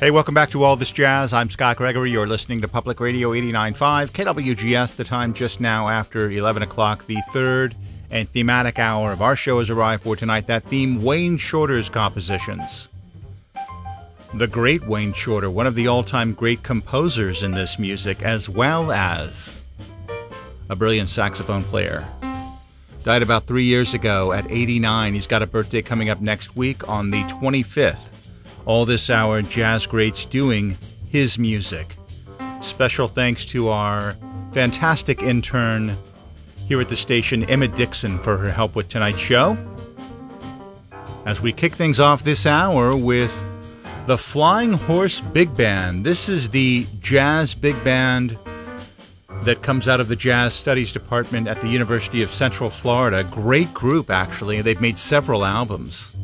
Hey, welcome back to All This Jazz. I'm Scott Gregory. You're listening to Public Radio 89.5, KWGS. The time just now after 11 o'clock. The third and thematic hour of our show has arrived for tonight. That theme, Wayne Shorter's compositions. The great Wayne Shorter, one of the all-time great composers in this music, as well as a brilliant saxophone player. Died about 3 years ago at 89. He's got a birthday coming up next week on the 25th. All this hour, jazz greats doing his music. Special thanks to our fantastic intern here at the station, Emma Dixon, for her help with tonight's show. As we kick things off this hour with the Flying Horse Big Band. This is the jazz big band that comes out of the Jazz Studies Department at the University of Central Florida. Great group, actually. They've made several albums.